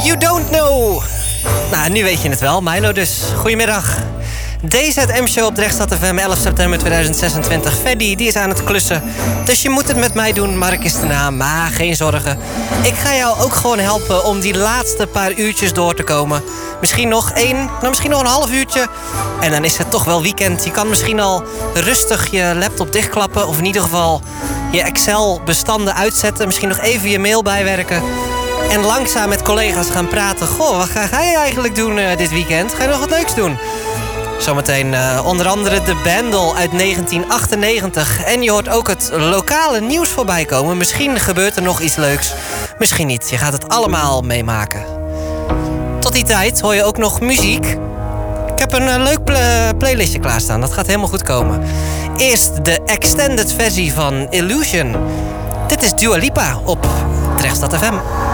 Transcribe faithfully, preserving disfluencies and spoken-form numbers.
You Don't Know. Nou, nu weet je het wel. Milo dus. Goedemiddag. D Z M-show op Drechtstad F M, elf september tweeduizend zesentwintig. Freddy, die is aan het klussen. Dus je moet het met mij doen. Mark is de naam, maar geen zorgen. Ik ga jou ook gewoon helpen om die laatste paar uurtjes door te komen. Misschien nog één, nou misschien nog een half uurtje. En dan is het toch wel weekend. Je kan misschien al rustig je laptop dichtklappen. Of in ieder geval je Excel-bestanden uitzetten. Misschien nog even je mail bijwerken. En langzaam met collega's gaan praten. Goh, wat ga, ga je eigenlijk doen uh, dit weekend? Ga je nog wat leuks doen? Zometeen uh, onder andere de Bandel uit negentien achtennegentig. En je hoort ook het lokale nieuws voorbij komen. Misschien gebeurt er nog iets leuks. Misschien niet. Je gaat het allemaal meemaken. Tot die tijd hoor je ook nog muziek. Ik heb een uh, leuk pl- playlistje klaarstaan. Dat gaat helemaal goed komen. Eerst de extended versie van Illusion. Dit is Dua Lipa op Drechtstad F M.